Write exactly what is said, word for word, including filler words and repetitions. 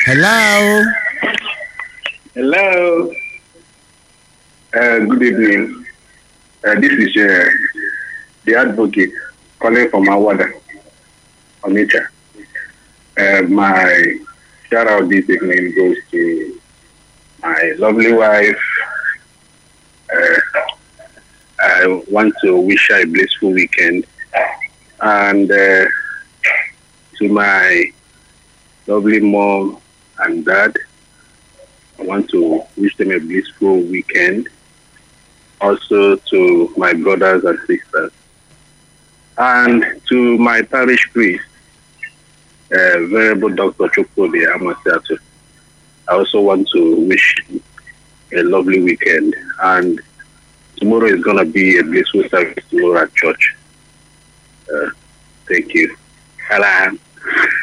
Hello. Hello. Uh, good evening. Uh, this is uh, the advocate calling from Awada, Onitsha. Uh, my shout out this evening goes to my lovely wife. Uh, I want to wish her a blissful weekend. And uh, to my lovely mom and dad, I want to wish them a blissful weekend. Also to my brothers and sisters. And to my parish priest, uh, Venerable Doctor Chukwudi Amasiatu. I also want to wish a lovely weekend. And tomorrow is going to be a blissful service tomorrow at church. Uh, thank you. Hello.